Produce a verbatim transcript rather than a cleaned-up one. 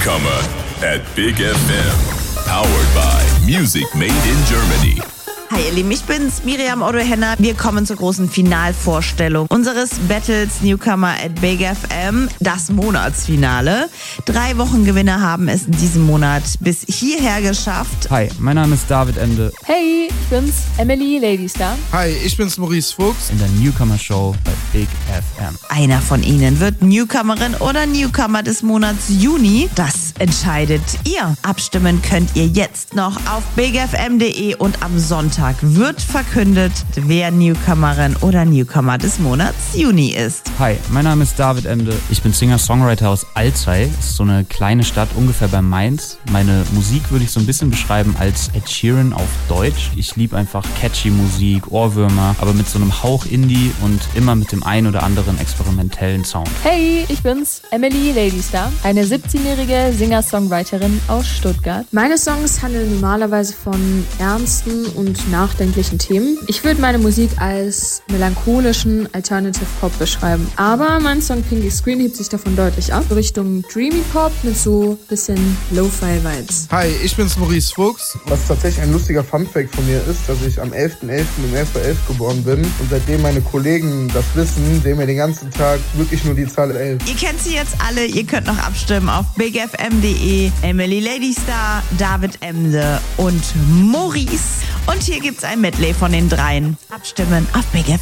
Newcomer at Big F M. Powered by Music Made in Germany. Hi ihr Lieben, ich bin's, Miriam Otto-Henner. Wir kommen zur großen Finalvorstellung unseres Battles Newcomer at Big F M, das Monatsfinale. Drei Wochengewinner haben es in diesem Monat bis hierher geschafft. Hi, mein Name ist David Emde. Hey, ich bin's, Emily Ladystar. Hi, ich bin's, Maurice Fuchs. In der Newcomer Show bei Big F M. Einer von ihnen wird Newcomerin oder Newcomer des Monats Juni. Das entscheidet ihr. Abstimmen könnt ihr jetzt noch auf big f m punkt de und am Sonntag wird verkündet, wer Newcomerin oder Newcomer des Monats Juni ist. Hi, mein Name ist David Emde. Ich bin Singer-Songwriter aus Alzey. Das ist so eine kleine Stadt ungefähr bei Mainz. Meine Musik würde ich so ein bisschen beschreiben als Ed Sheeran auf Deutsch. Ich liebe einfach catchy Musik, Ohrwürmer, aber mit so einem Hauch Indie und immer mit dem ein oder anderen experimentellen Sound. Hey, ich bin's, Emily Ladystar, eine siebzehnjährige Singer-Songwriterin aus Stuttgart. Meine Songs handeln normalerweise von ernsten und nachdenklichen Themen. Ich würde meine Musik als melancholischen Alternative Pop beschreiben. Aber mein Song Pinky Screen hebt sich davon deutlich ab. Richtung Dreamy Pop mit so bisschen Lo-Fi-Vibes. Hi, ich bin's, Maurice Fuchs. Was tatsächlich ein lustiger Funfact von mir ist, dass ich am elften elften um elf Uhr elf geboren bin. Und seitdem meine Kollegen das wissen, sehen wir den ganzen Tag wirklich nur die Zahl elf. Ihr kennt sie jetzt alle, ihr könnt noch abstimmen auf big f m punkt de. Emily Ladystar, David Emde und Maurice. Und hier gibt's ein Medley von den dreien. Abstimmen auf Big F M.